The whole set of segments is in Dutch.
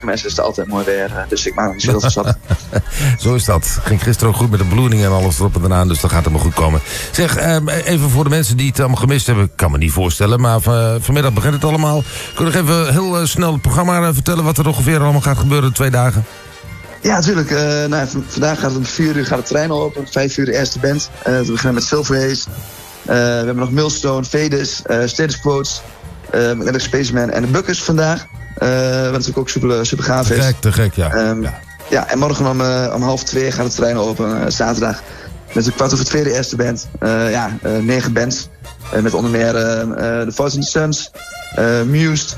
mensen is het altijd mooi weer. Dus ik maak me niet zoveel zat. Zo is dat. Ging gisteren ook goed met de bloeding en alles erop en eraan. Dus dat gaat helemaal goed komen. Zeg, even voor de mensen die het allemaal gemist hebben. Ik kan me niet voorstellen. Maar vanmiddag begint het allemaal. Kun je nog even heel snel het programma vertellen. Wat er ongeveer allemaal gaat gebeuren de 2 dagen? Ja, natuurlijk. Vandaag gaat het om 4 uur gaat de trein open. 5 uur de eerste band. We beginnen met Silver Haze. We hebben nog Millstone, Vedus, Status Quotes, Alex Spaceman en de Bukkers vandaag. Wat natuurlijk ook super gaaf is. Te gek, ja. Ja, en morgen om 1:30 gaat de trein open, zaterdag. Met een 2:15 de eerste band. 9 bands. Met onder meer The Fortunate Sons, Mused,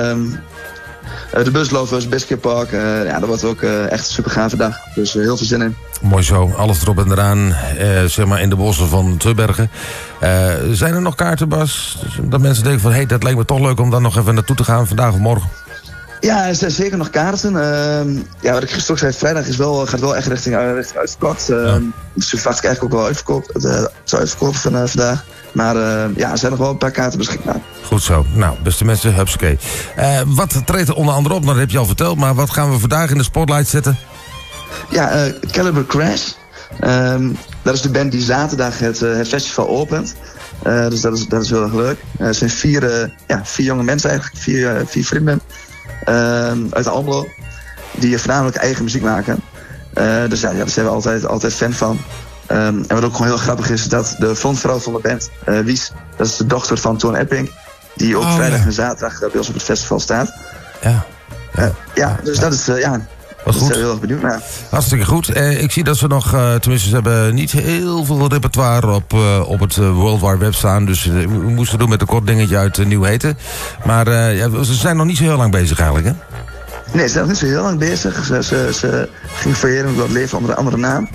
de Buslovers, Biscuit Park. Dat wordt ook echt een super gave dag. Dus heel veel zin in. Mooi zo, alles erop en eraan. Zeg maar in de bossen van Tubbergen. Zijn er nog kaarten, Bas? Dat mensen denken van, dat lijkt me toch leuk om dan nog even naartoe te gaan, vandaag of morgen. Ja, er zijn zeker nog kaarten. Wat ik gisteren ook zei, vrijdag gaat wel echt richting uitverkocht. Dus verwacht ik eigenlijk ook wel uitverkocht. Het zou uitverkopen vandaag. Maar er zijn nog wel een paar kaarten beschikbaar. Goed zo. Nou, beste mensen, hupsakee. Wat treedt er onder andere op? Nou, dat heb je al verteld. Maar wat gaan we vandaag in de spotlight zetten? Ja, Caliber Crash. Dat is de band die zaterdag het festival opent. Dus dat is heel erg leuk. Het zijn 4 jonge mensen eigenlijk. 4 vrienden uit Almelo. Die voornamelijk eigen muziek maken. Dus daar zijn we altijd fan van. En wat ook gewoon heel grappig is, dat de frontvrouw van de band, Wies, dat is de dochter van Toon Epping, die ook vrijdag en zaterdag bij ons op het festival staat. Dus dat is, wat goed. Heel erg benieuwd naar. Hartstikke goed. Ik zie dat ze nog, tenminste ze hebben niet heel veel repertoire op het World Wide Web staan. Dus we moesten doen met een kort dingetje uit Nieuw Heten. Maar ze zijn nog niet zo heel lang bezig eigenlijk, hè? Nee, ze zijn nog niet zo heel lang bezig. Ze gingen variëren door het leven onder een andere naam.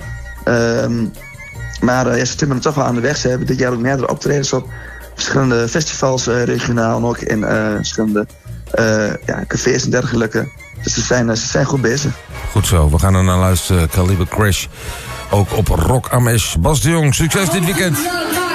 Maar ze timmeren toch wel aan de weg. Ze hebben dit jaar ook meerdere optredens op verschillende festivals, regionaal en ook in verschillende cafés en dergelijke. Dus ze zijn goed bezig. Goed zo, we gaan er naar luisteren. Caliber Crash, ook op Rock Amesh. Bas de Jong, succes dit weekend!